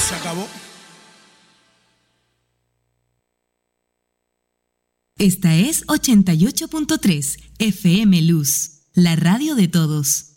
Se acabó. Esta es 88.3 FM Luz, la radio de todos.